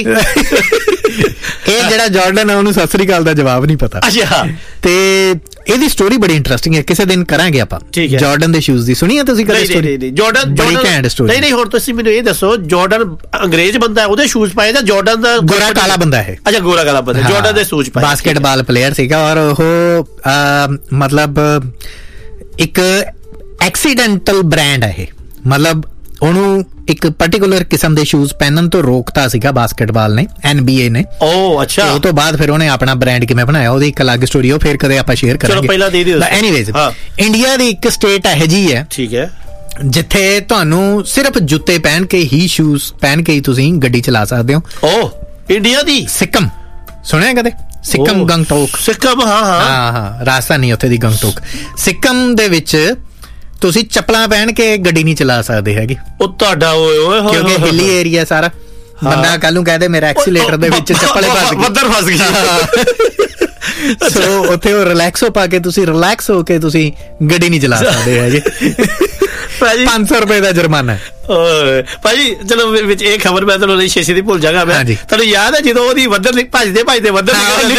ਇਹ ਜਿਹੜਾ ਜਾਰਡਨ ਹੈ ਉਹਨੂੰ ਸਤਿ ਸ਼੍ਰੀ ਅਕਾਲ ਦਾ ਜਵਾਬ ਨਹੀਂ ਪਤਾ। ਅੱਛਾ। ਤੇ ਇਹਦੀ ਸਟੋਰੀ ਬੜੀ ਇੰਟਰਸਟਿੰਗ ਹੈ, ਕਿਸੇ ਦਿਨ ਕਰਾਂਗੇ ਆਪਾਂ। ਜਾਰਡਨ ਦੇ ਸ਼ੂਜ਼ ਦੀ ਸੁਣੀ ਹੈ ਤੁਸੀਂ ਕਦੇ ਸਟੋਰੀ? ਜਾਰਡਨ ਬੜੀ ਘੈਂਟ ਸਟੋਰੀ। ਨਹੀਂ ਨਹੀਂ, ਹੁਣ ਤੁਸੀਂ ਮੈਨੂੰ ਇਹ ਦੱਸੋ, ਜਾਰਡਨ ਅੰਗਰੇਜ਼ ਬੰਦਾ ਉਹਦੇ ਸ਼ੂਜ਼ ਪਾਏ ਜਾਂ ਜਾਰਡਨ ਦਾ ਗੋਰਾ ਕਾਲਾ ਬੰਦਾ ਹੈ? ਅੱਛਾ, ਗੋਰਾ ਕਾਲਾ ਬੰਦਾ ਜਾਰਡਨ ਦੇ ਸ਼ੂਜ਼ ਪਾਏ। ਬਾਸਕਟਬਾਲ ਪਲੇਅਰ ਸੀਗਾ, ਔਰ ਉਹ ਮਤਲਬ ਇੱਕ ਐਕਸੀਡੈਂਟਲ ਬ੍ਰਾਂਡ ਹੈ ਇਹ, ਮਤਲਬ ਉਹਨੂੰ ਇੱਕ ਪਾਰਟਿਕੂਲਰ ਕਿਸਮ ਦੇ ਸ਼ੂਜ਼ ਪਹਿਨਣ ਤੋਂ ਰੋਕਤਾ ਸੀਗਾ ਬਾਸਕਟਬਾਲ ਨੇ, ਐਨ ਬੀ ਏ ਨੇ। ਓ ਅੱਛਾ। ਉਹ ਤੋਂ ਬਾਅਦ ਫਿਰ ਉਹਨੇ ਆਪਣਾ ਬ੍ਰਾਂਡ ਕਿਵੇਂ ਬਣਾਇਆ ਉਹਦੀ ਇੱਕ ਅਲੱਗ ਸਟੋਰੀ, ਉਹ ਫਿਰ ਕਦੇ ਆਪਾਂ ਸ਼ੇਅਰ ਕਰਾਂਗੇ। ਚਲੋ ਪਹਿਲਾਂ ਦੇ ਦਿਓ। ਐਨੀਵੇਜ਼, ਇੰਡੀਆ ਦੀ ਇੱਕ ਸਟੇਟ ਇਹੋ ਜਿਹੀ ਹੈ, ਠੀਕ ਹੈ, ਜਿੱਥੇ ਤੁਹਾਨੂੰ ਸਿਰਫ ਜੁੱਤੇ ਪਹਿਨ ਕੇ ਹੀ, ਸ਼ੂਜ਼ ਪਹਿਨ ਕੇ ਹੀ ਤੁਸੀਂ ਗੱਡੀ ਚਲਾ ਸਕਦੇ ਹੋ। ਓ ਇੰਡੀਆ ਦੀ? ਸਿੱਕਮ ਸੁਣਿਆ ਕਦੇ? ਸਿੱਕਮ, ਗੰਗਟੋਕ। ਸਿੱਕਮ, ਹਾਂ ਹਾਂ ਹਾਂ ਹਾਂ, ਰਾਜਧਾਨੀ ਉੱਥੇ ਦੀ ਗੰਗਟੋਕ। ਸਿੱਕਮ ਦੇ ਵਿੱਚ ਤੁਸੀਂ ਚੱਪਲਾਂ ਪਹਿਨ ਕੇ ਗੱਡੀ ਨਹੀਂ ਚਲਾ ਸਕਦੇ ਹੈਗੇ। ਉਹ ਤੁਹਾਡਾ ਓਏ ਓਏ, ਕਿਉਂਕਿ ਹਿੱਲੀ ਏਰੀਆ ਸਾਰਾ। ਬੰਦਾ ਕੱਲ ਨੂੰ ਕਹਦੇ ਮੇਰਾ ਐਕਸੀਲੇਟਰ ਦੇ ਵਿੱਚ ਚੱਪਲ ਫਸ ਗਈ, ਵੱਧਰ ਫਸ ਗਈ। ਸੋ ਉੱਥੇ ਉਹ ਰਿਲੈਕਸੋ ਪਾ ਕੇ ਤੁਸੀਂ ਰਿਲੈਕਸ ਹੋ ਕੇ ਤੁਸੀਂ ਗੱਡੀ ਨਹੀਂ ਚਲਾ ਸਕਦੇ ਹੈਗੇ। ਪੰਜ ਸੌ ਰੁਪਏ ਦਾ ਜੁਰਮਾਨਾ। ਓਏ ਭਾਜੀ, ਚਲੋ ਵਿੱਚ ਇਹ ਖਬਰ ਮੈਂ ਤੁਹਾਨੂੰ ਛੇਤੀ ਦੀ ਭੁੱਲ ਜਾਗਾ। ਮੈਂ ਤੁਹਾਨੂੰ ਯਾਦ ਹੈ ਜਦੋਂ ਉਹਦੀ ਵੱਧਰ ਭਜਦੇ ਭਜਦੇ ਵੱਧਰ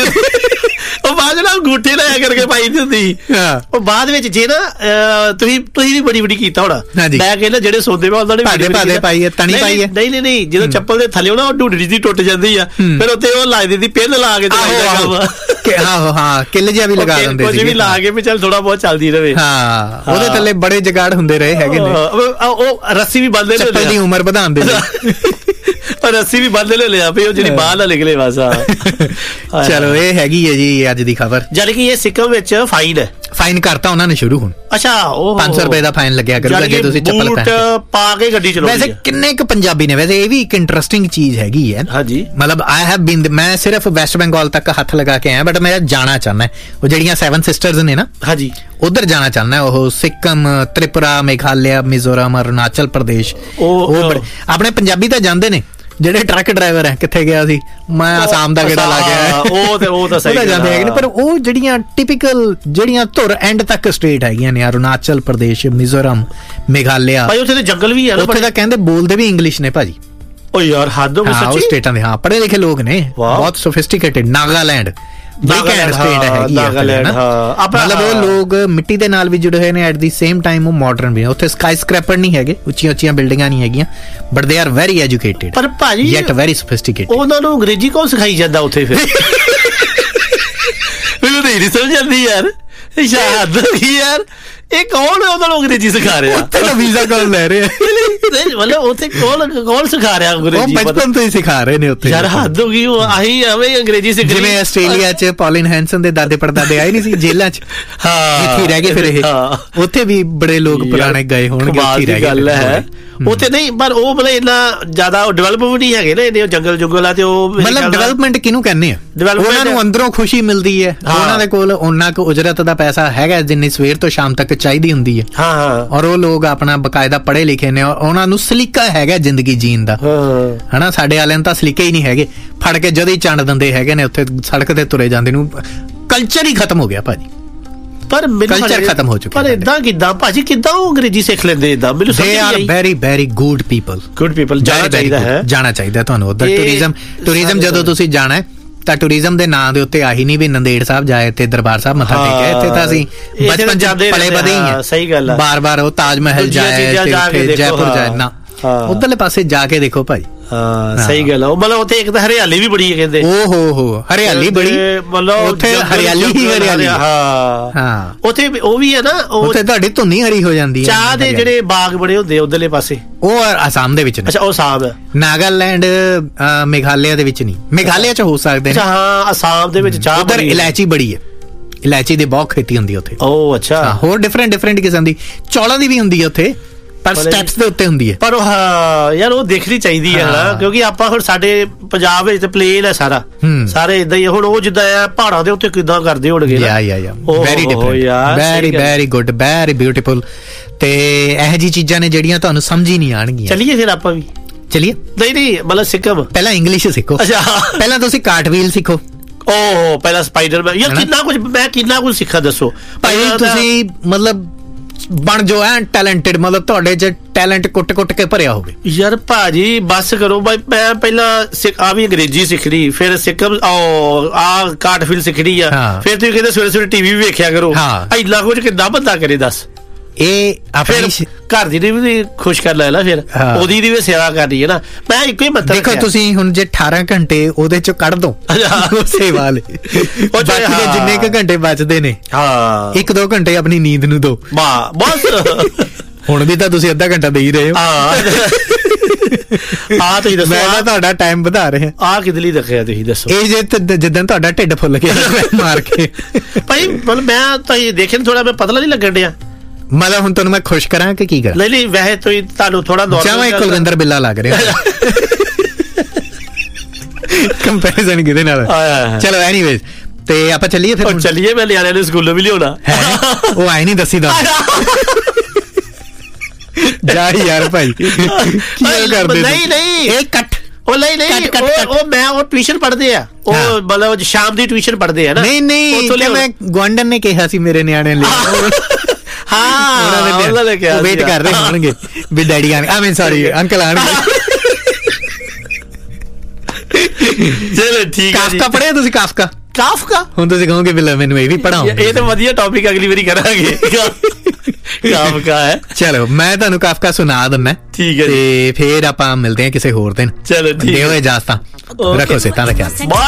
ਉਹ ਬਾਅਦ ਨਾਲ ਅੰਗੂਠੇ ਲਾਇਆ ਕਰਕੇ ਪਾਈ ਹੁੰਦੀ। ਉਹ ਬਾਅਦ ਵਿੱਚ ਜੇ ਨਾ ਤੁਸੀਂ ਤੁਸੀਂ ਵੀ ਬੜੀ ਬੜੀ ਕੀਤਾ ਹੋਣਾ। ਮੈਂ ਕਹਿੰਦਾ ਜਿਹੜੇ ਸੌਦੇ ਮੈਂ ਉਹਨਾਂ ਨੇ ਭਾਦੇ ਭਾਦੇ ਪਾਈ ਹੈ, ਤਣੀ ਪਾਈ ਹੈ। ਨਹੀਂ ਨਹੀਂ ਨਹੀਂ, ਜਦੋਂ ਚੱਪਲ ਦੇ ਥੱਲੇ ਨਾ ਉਹ ਢੂਢੜੀ ਦੀ ਟੁੱਟ ਜਾਂਦੀ ਆ, ਫਿਰ ਉੱਥੇ ਉਹ ਲਾ ਦਿੰਦੀ ਪਿੰਨ ਲਾ ਕੇ। ਆਹੋ ਹਾਂ, ਕਿੱਲ ਜਿਹਾ ਵੀ ਲਗਾ ਦਿੰਦੇ ਸੀ, ਕੁਝ ਵੀ ਲਾ ਕੇ ਵੀ ਚੱਲ ਥੋੜਾ ਬਹੁਤ ਚੱਲਦੀ ਰਹੇ। ਹਾਂ, ਉਹਦੇ ਥੱਲੇ ਬੜੇ ਜਗਾੜ ਹੁੰਦੇ ਰਹੇ ਹੈਗੇ ਨੇ। ਉਹ ਰੱਸੀ ਵੀ ਬੰਨ੍ਹਦੇ ਨੇ, ਚੱਪਲ ਦੀ ਉਮਰ ਵਧਾਉਂਦੇ ਨੇ। ਰੱਸੀ ਵੀ ਬੰਦ ਲੈ ਲਿਆ ਵੀ ਉਹ ਜਿਹੜੀ ਬਾਹਰ ਨਾ ਨਿਕਲੇ ਬਸ। ਚਲੋ ਇਹ ਹੈਗੀ ਹੈ ਜੀ ਅੱਜ ਦੀ ਖਬਰ। ਜਦ ਕਿ ਇਹ ਸਿੱਕਮ ਵਿੱਚ ਫਾਈਨ ਹੈ, ਫਾਈਨ ਕਰਤਾ ਉਹਨਾਂ ਨੇ ਸ਼ੁਰੂ ਹੁਣ। ਅੱਛਾ, ਉਹ ਪੰਜ ਸੌ ਰੁਪਏ ਦਾ ਫਾਈਨ ਲੱਗਿਆ ਕਰੂਗਾ ਜੇ ਤੁਸੀਂ ਚੱਪਲ ਪਾ ਕੇ ਗੱਡੀ ਚਲਾਉਂਦੇ। ਵੈਸੇ ਕਿੰਨੇ ਕੁ ਪੰਜਾਬੀ ਨੇ, ਵੈਸੇ ਇਹ ਵੀ ਇੱਕ ਇੰਟਰਸਟਿੰਗ ਚੀਜ਼ ਹੈਗੀ ਹੈ। ਹਾਂਜੀ, ਮਤਲਬ ਆਈ ਹੈਵ ਬੀਨ, ਮੈਂ ਸਿਰਫ ਵੈਸਟ ਬੰਗਾਲ ਤੱਕ ਹੱਥ ਲਗਾ ਕੇ ਆਇਆ, ਬਟ ਮੈਂ ਜਾਣਾ ਚਾਹੁੰਦਾ ਉਹ ਜਿਹੜੀਆਂ ਸੈਵਨ ਸਿਸਟਰਸ ਨੇ ਨਾ, ਹਾਂਜੀ, ਉਧਰ ਜਾਣਾ ਚਾਹੁੰਦਾ। ਉਹ ਸਿੱਕਮ, ਤ੍ਰਿਪੁਰਾ, ਮੇਘਾਲਿਆ, ਮਿਜ਼ੋਰਮ, ਅਰੁਣਾਚਲ ਪ੍ਰਦੇਸ਼। ਉਹ ਆਪਣੇ ਪੰਜਾਬੀ ਤਾਂ ਜਾਂਦੇ ਨੇ ਜਿਹੜੇ ਟਰੱਕ ਡਰਾਈਵਰ ਹੈ। ਕਿੱਥੇ ਗਿਆ ਸੀ ਮੈਂ? ਆਸਾਮ ਦਾ ਗੇੜਾ ਲਾ ਗਿਆ। ਉਹ ਤੇ ਉਹ ਤਾਂ ਸਹੀ ਜਾਂਦੇ ਹੈਗੇ ਨੇ, ਪਰ ਉਹ ਜਿਹੜੀਆਂ ਟਿਪੀਕਲ ਜਿਹੜੀਆਂ ਧੁਰ ਐਂਡ ਤੱਕ ਸਟੇਟ ਹੈਗੀਆਂ ਨੇ, ਅਰੁਣਾਚਲ ਪ੍ਰਦੇਸ਼, ਮਿਜ਼ੋਰਮ, ਮੇਘਾਲਿਆ, ਭਾਈ ਉੱਥੇ ਤੇ ਜੰਗਲ ਵੀ ਹੈ ਨਾ, ਉੱਥੇ ਤਾਂ ਕਹਿੰਦੇ ਬੋਲਦੇ ਵੀ ਇੰਗਲਿਸ਼ ਨੇ ਭਾਜੀ। ਓ ਯਾਰ ਹੱਦ ਹੋ ਗਈ ਸੱਚੀ। ਉਹ ਸਟੇਟਾਂ ਦੇ ਹਾਂ ਪੜ੍ਹੇ ਲਿਖੇ ਲੋਕ ਨੇ, ਬਹੁਤ ਸੋਫਿਸਟੀਕੇਟਡ। ਨਾਗਾਲੈਂਡ ਨਾਗਾਲੈਂਡ ਸਟੇਟ ਹੈਗੀ ਹੈ, ਮਤਲਬ ਉਹ ਲੋਕ ਮਿੱਟੀ ਦੇ ਨਾਲ ਵੀ ਜੁੜੇ ਹੋਏ ਨੇ, ਐਟ ਦੀ ਸੇਮ ਟਾਈਮ ਉਹ ਮਾਡਰਨ ਵੀ ਨੇ। ਉੱਥੇ ਸਕਾਈ ਸਕ੍ਰੈਪਰ ਨਹੀਂ ਹੈਗੇ, ਉੱਚੀਆਂ ਉੱਚੀਆਂ ਬਿਲਡਿੰਗਾਂ ਨਹੀਂ ਹੈਗੀਆਂ, but they are very educated, ਪਰ ਭਾਜੀ ਯੈਟ ਵੈਰੀ ਸੋਫਿਸਟੀਕੇਟਡ। ਉਹਨਾਂ ਨੂੰ ਅੰਗਰੇਜ਼ੀ ਕੌਣ ਸਿਖਾਈ ਜਾਂਦਾ ਉੱਥੇ? ਫਿਰ ਮੈਨੂੰ ਨਹੀਂ ਸਮਝ ਆਉਂਦੀ ਯਾਰ, ਸ਼ਾਹਦ ਯਾਰ ਇਹ ਕੌਣ ਹੈ ਉਹਨਾਂ ਨੂੰ ਅੰਗਰੇਜ਼ੀ ਸਿਖਾ ਰਿਹਾ? ਉੱਥੇ ਤਾਂ ਵੀਜ਼ਾ ਕੌਣ ਲੈ ਰਿਹਾ? ਮਤਲਬ ਉੱਥੇ ਕੌਣ ਕੌਣ ਸਿਖਾ ਰਿਹਾ ਅੰਗਰੇਜ਼ੀ? ਬਚਪਨ ਤੋਂ ਹੀ ਸਿਖਾ ਰਹੇ ਨੇ ਉੱਥੇ। ਯਾਰ ਹੱਦ ਹੋ ਗਈ, ਉਹ ਆਹੀ ਐਵੇਂ ਅੰਗਰੇਜ਼ੀ ਸਿੱਖ। ਜਿਵੇਂ ਆਸਟ੍ਰੇਲੀਆ ਚ ਪੌਲਿਨ ਹੈਂਸਨ ਦੇ ਦਾਦੇ ਪੜਦਾਦੇ ਆਏ ਨਹੀਂ ਸੀ ਜੇਲਾਂ ਚ, ਹਾਂ ਇੱਥੇ ਰਹਿ ਗਏ ਫਿਰ ਇਹ। ਉੱਥੇ ਵੀ ਬੜੇ ਲੋਕ ਪੁਰਾਣੇ ਗਏ ਹੋਣਗੇ, ਉੱਥੇ ਰਹਿ ਗਏ। ਗੱਲ ਹੈ ਉੱਥੇ ਨਹੀਂ, ਪਰ ਉਹ ਮਤਲਬ ਇੰਨਾ ਜ਼ਿਆਦਾ ਡਿਵੈਲਪ ਵੀ ਨਹੀਂ ਹੈਗੇ ਨਾ ਇਹਦੇ ਜੰਗਲ ਜੁਗਲ ਆ। ਤੇ ਉਹ ਮਤਲਬ ਡਿਵੈਲਪਮੈਂਟ ਕਿਹਨੂੰ ਕਹਿੰਦੇ ਆ? ਉਹਨਾਂ ਨੂੰ ਅੰਦਰੋਂ ਖੁਸ਼ੀ ਮਿਲਦੀ ਹੈ, ਉਹਨਾਂ ਦੇ ਕੋਲ ਉਹਨਾਂ ਕੁ ਉਜਰਤ ਦਾ ਪੈਸਾ ਹੈਗਾ ਜਿੰਨੀ ਸਵੇਰ ਤੋਂ ਸ਼ਾਮ ਤੱਕ ਚਾਹੀਦੀ ਹੁੰਦੀ ਹੈ। ਹਾਂ ਹਾਂ, ਔਰ ਉਹ ਲੋਕ ਆਪਣਾ ਬਕਾਇਦਾ ਪੜ੍ਹੇ ਲਿਖੇ ਨੇ, ਔਰ ਉਹਨਾਂ ਨੂੰ ਸਲੀਕਾ ਹੈਗਾ ਜ਼ਿੰਦਗੀ ਜੀਣ ਦਾ। ਹਨਾ, ਸਾਡੇ ਵਾਲਿਆਂ ਨੂੰ ਤਾਂ ਸਲੀਕੇ ਹੀ ਨਹੀਂ ਹੈਗੇ, ਫੜ ਕੇ ਜਦੋਂ ਹੀ ਚੰਡ ਦਿੰਦੇ ਹੈਗੇ ਨੇ ਉੱਥੇ ਸੜਕ ਤੇ ਤੁਰੇ ਜਾਂਦੇ ਨੂੰ। ਕਲਚਰ ਹੀ ਖਤਮ ਹੋ ਗਿਆ ਭਾਜੀ, ਪਰ ਕਲਚਰ ਖਤਮ ਹੋ ਚੁੱਕਾ। ਪਰ ਇਦਾਂ ਕਿਦਾਂ ਭਾਜੀ, ਕਿਦਾਂ ਉਹ ਅੰਗਰੇਜ਼ੀ ਸਿੱਖ ਲੈਂਦੇ ਇਦਾਂ? ਮੈਨੂੰ ਸਮਝ ਨਹੀਂ ਆਈ। They are very very good people, good people. ਜਾਣਾ ਚਾਹੀਦਾ ਹੈ, ਜਾਣਾ ਚਾਹੀਦਾ ਤੁਹਾਨੂੰ ਉੱਧਰ। ਟੂਰਿਜ਼ਮ ਟੂਰਿਜ਼ਮ ਜਦੋਂ ਤੁਸੀਂ ਜਾਣਾ ਤਾਂ ਟੂਰਿਜ਼ਮ ਦੇ ਨਾਂ ਦੇ ਉੱਤੇ ਆਹੀ ਨਹੀਂ ਵੀ ਨੰਦੇੜ ਸਾਹਿਬ ਜਾਏ ਤੇ ਦਰਬਾਰ ਸਾਹਿਬ ਮੱਥਾ ਟੇਕਿਆ, ਇੱਥੇ ਤਾਂ ਅਸੀਂ ਬਚਪਨ ਚ ਪਲੇ ਬਦੇ ਹੀ ਆ। ਸਹੀ ਗੱਲ ਆ। ਬਾਰ ਬਾਰ ਉਹ ਤਾਜ ਮਹਿਲ ਜਾਏ ਤੇ ਜੈਪੁਰ ਜਾਏ ਨਾ, ਉਧਰਲੇ ਪਾਸੇ ਜਾ ਕੇ ਦੇਖੋ ਭਾਈ। ਹਾਂ ਸਹੀ ਗੱਲ ਆ। ਮਤਲਬ ਉੱਥੇ ਇੱਕ ਤਾਂ ਹਰਿਆਲੀ ਵੀ ਬੜੀ ਹੈ ਕਹਿੰਦੇ। ਓ ਹੋ ਹੋ ਹਰਿਆਲੀ ਬੜੀ, ਮਤਲਬ ਉੱਥੇ ਹਰਿਆਲੀ ਹੀ ਹਰਿਆਲੀ। ਹਾਂ ਹਾਂ ਉੱਥੇ ਉਹ ਵੀ ਹੈ ਨਾ, ਉੱਥੇ ਤੁਹਾਡੀ ਧੁੰਨੀ ਹਰੀ ਹੋ ਜਾਂਦੀ ਹੈ। ਚਾਹ ਦੇ ਜਿਹੜੇ ਬਾਗ ਬੜੇ ਹੁੰਦੇ ਉਧਰਲੇ ਪਾਸੇ, ਉਹ ਅਸਾਮ ਦੇ ਵਿੱਚ ਨੇ। ਅੱਛਾ ਉਹ ਅਸਾਮ, ਨਾਗਾਲੈਂਡ ਮੇਘਾਲਿਆ ਦੇ ਵਿੱਚ ਨਹੀਂ, ਮੇਘਾਲਿਆ ਚ ਹੋ ਸਕਦੇ ਨੇ। ਹਾਂ ਅਸਾਮ ਦੇ ਵਿੱਚ ਚਾਹ ਉਧਰ ਇਲਾਇਚੀ ਬੜੀ ਹੈ, ਇਲਾਇਚੀ ਦੀ ਬਹੁਤ ਖੇਤੀ ਹੁੰਦੀ ਉੱਥੇ। ਓ ਅੱਛਾ। ਹੋਰ ਡਿਫਰੈਂਟ ਡਿਫਰੈਂਟ ਕਿਸਮ ਦੀ, ਚੌਲਾਂ ਦੀ ਵੀ ਹੁੰਦੀ ਹੈ ਉੱਥੇ, ਪਰ ਸਟੈਪਸ ਦੇ ਉੱਤੇ ਹੁੰਦੀ ਹੈ। ਪਰ ਉਹ ਯਾਰ ਉਹ ਦੇਖਣੀ ਚਾਹੀਦੀ ਹੈ ਨਾ, ਕਿਉਂਕਿ ਆਪਾਂ ਹੁਣ ਸਾਡੇ ਪੰਜਾਬ ਵਿੱਚ ਤੇ ਪਲੇਨ ਹੈ ਸਾਰਾ, ਸਾਰੇ ਇਦਾਂ ਹੀ। ਹੁਣ ਉਹ ਜਿੱਦਾਂ ਆ ਪਹਾੜਾਂ ਦੇ ਉੱਤੇ ਕਿੱਦਾਂ ਕਰਦੇ ਹੋਣਗੇ ਨਾ। ਯਾ ਯਾ ਯਾ very different, very very good, very beautiful. ਤੇ ਇਹੋ ਜਿਹੀ ਚੀਜ਼ਾਂ ਨੇ ਜਿਹੜੀਆਂ ਤੁਹਾਨੂੰ ਸਮਝ ਹੀ ਨਹੀਂ ਆਣਗੀਆਂ। ਚਲੀਏ ਫਿਰ ਆਪਾਂ ਵੀ ਚਲੀਏ। ਨਹੀਂ ਨਹੀਂ ਮਤਲਬ ਸਿੱਕਮ ਪਹਿਲਾਂ ਇੰਗਲਿਸ਼ ਸਿੱਖੋ। ਅੱਛਾ ਪਹਿਲਾਂ ਤੁਸੀਂ ਕਾਰਟਵੀਲ ਸਿੱਖੋ। ਓਹ ਪਹਿਲਾਂ ਸਪਾਈਡਰਮੈਨ, ਯਾਰ ਕਿੰਨਾ ਕੁਝ ਮੈਂ ਕਿੰਨਾ ਕੁਝ ਸਿੱਖਾ ਦੱਸੋ ਭਾਈ। ਤੁਸੀਂ ਮਤਲਬ ਬਣ ਜੋ ਐ ਟੈਲੈਂਟਡ, ਮਤਲਬ ਤੁਹਾਡੇ ਚ ਟੈਲੈਂਟ ਕੁੱਟ ਕੁੱਟ ਕੇ ਭਰਿਆ ਹੋਵੇ। ਯਾਰ ਭਾਜੀ ਬਸ ਕਰੋ ਬਾਈ, ਮੈਂ ਪਹਿਲਾਂ ਆ ਵੀ ਅੰਗਰੇਜ਼ੀ ਸਿੱਖਣੀ, ਫਿਰ ਸਿੱਕਮ ਆ ਕਾਰਟਫੀਲ ਸਿੱਖਣੀ ਆ, ਫਿਰ ਤੁਸੀਂ ਕਹਿੰਦੇ ਸਵੇਰੇ ਸਵੇਰੇ ਟੀਵੀ ਵੀ ਵੇਖਿਆ ਕਰੋ। ਇੰਨਾ ਕੁਝ ਕਿੱਦਾਂ ਬੰਦਾ ਕਰੇ ਦੱਸ। ਇਹ ਆਪਣੀ ਘਰ ਦੀ ਵੀ ਖੁਸ਼ ਕਰ ਲੈ, ਫਿਰ ਉਹਦੀ ਦੀ ਵੀ ਸੇਵਾ ਕਰਨੀ ਹੈ ਨਾ। ਮੈਂ ਇੱਕੋ ਹੀ ਮਤਲਬ ਦੇਖੋ, ਤੁਸੀਂ ਹੁਣ ਜੇ ਅਠਾਰਾਂ ਘੰਟੇ ਉਹਦੇ ਚੋਂ ਕੱਢ ਦੋ ਸੇਵਾ ਲਈ, ਬਾਕੀ ਦੇ ਜਿੰਨੇ ਕੁ ਘੰਟੇ ਬਚਦੇ ਨੇ, ਹਾਂ ਇੱਕ ਦੋ ਘੰਟੇ ਆਪਣੀ ਨੀਂਦ ਨੂੰ ਦੋ। ਵਾਹ ਬਸ ਹੁਣ ਵੀ ਤਾਂ ਤੁਸੀਂ ਅੱਧਾ ਘੰਟਾ ਦੇ ਹੀ ਰਹੇ ਹੋ। ਆ ਤੁਸੀਂ ਦੱਸੋ, ਮੈਂ ਤੁਹਾਡਾ ਟਾਈਮ ਵਧਾ ਰਿਹਾ। ਆ ਕਿਹਦੇ ਲਈ ਰੱਖਿਆ ਤੁਸੀਂ ਦੱਸੋ? ਇਹ ਜੇ ਜਿੱਦਾਂ ਤੁਹਾਡਾ ਢਿੱਡ ਫੁੱਲ ਗਿਆ ਮਾਰ ਕੇ ਭਾਈ, ਮਤਲਬ ਮੈਂ ਤਾਂ ਦੇਖਿਆ ਥੋੜਾ ਮੈਂ ਪਤਲਾ ਨਹੀਂ ਲੱਗਣ ਡਿਆ। ਮਤਲਬ ਹੁਣ ਤੁਹਾਨੂੰ ਮੈਂ ਖੁਸ਼ ਕਰਾਂ ਕਿ ਕੀ ਕਰਾਂ? ਨਹੀਂ ਨਹੀਂ ਵੈਸੇ ਤੁਸੀਂ ਤੁਹਾਨੂੰ ਥੋੜਾ ਜਾਵਾਂ ਕੁਲਵਿੰਦਰ ਬਿੱਲਾ ਲੱਗ ਰਿਹਾ ਕੰਪੈਰੀਜ਼ਨ ਕਿਹਦੇ ਨਾਲ। ਚਲੋ ਐਨੀਵੇਜ਼, ਤੇ ਆਪਾਂ ਚੱਲੀਏ ਫਿਰ। ਚੱਲੀਏ, ਮੈਂ ਨਿਆਣਿਆਂ ਨੂੰ ਸਕੂਲੋਂ ਵੀ ਲਿਆਉਣਾ। ਉਹ ਆਏ ਨਹੀਂ ਦੱਸੀ ਦਾ ਜਾ ਯਾਰ ਭਾਈ, ਕੀ ਕਰਦੇ? ਨਹੀਂ ਨਹੀਂ ਇਹ ਕੱਟ ਉਹ ਨਹੀਂ ਨਹੀਂ ਉਹ ਮੈਂ ਉਹ ਟਿਊਸ਼ਨ ਪੜ੍ਹਦੇ ਆ, ਉਹ ਮਤਲਬ ਸ਼ਾਮ ਦੀ ਟਿਊਸ਼ਨ ਪੜ੍ਹਦੇ ਆ ਨਾ। ਨਹੀਂ ਨਹੀਂ ਮੈਂ ਗੁਆਂਢਣ ਨੇ ਕਿਹਾ ਸੀ ਮੇਰੇ ਨਿਆਣੇ ਲਈ। ਹਾਂ ਉਹਨਾਂ ਨੇ ਕਿਹਾ ਵੇਟ ਕਰ ਰਹੇ ਹੋਣਗੇ ਵੀ ਡੈਡੀ ਆਣ, ਆਈ ਮੀਨ ਸੌਰੀ ਅੰਕਲ ਆਣਗੇ। ਚਲੋ ਠੀਕ ਹੈ। ਕਾਫਕਾ ਪੜ੍ਹਿਆ ਤੁਸੀਂ? ਕਾਫਕਾ ਕਾਫਕਾ ਹੁਣ ਤੁਸੀਂ ਕਹੋਗੇ ਵੀ ਲੈ ਮੈਨੂੰ ਇਹ ਵੀ ਪੜ੍ਹਾਓ। ਇਹ ਤਾਂ ਵਧੀਆ ਟੌਪਿਕ ਅਗਲੀ ਵਾਰੀ ਕਰਾਂਗੇ। ਕਾਫਕਾ ਹੈ। ਚਲੋ ਮੈਂ ਤੁਹਾਨੂੰ ਕਾਫਕਾ ਸੁਣਾ ਦਿੰਦਾ। ਠੀਕ ਹੈ, ਤੇ ਫੇਰ ਆਪਾਂ ਮਿਲਦੇ ਹਾਂ ਕਿਸੇ ਹੋਰ ਦਿਨ। ਚਲੋ ਠੀਕ ਹੈ, ਦਿਓ ਇਜਾਜ਼ਤਾਂ, ਰੱਖੋ ਸਿਹਤਾਂ ਦਾ ਖਿਆਲ।